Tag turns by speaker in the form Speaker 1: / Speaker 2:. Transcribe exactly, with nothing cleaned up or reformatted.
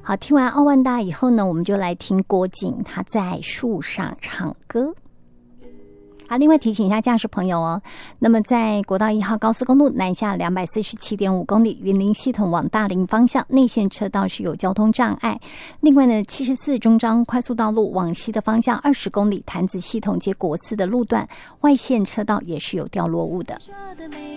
Speaker 1: 好，听完奥万大以后呢，我们就来听郭靖他在树上唱歌。好，另外提醒一下驾驶朋友哦，那么在国道一号高速公路南下两百四十七点五公里云林系统往大林方向内线车道是有交通障碍。另外呢，七十四中彰快速道路往西的方向二十公里潭子系统接国四的路段外线车道也是有掉落物的。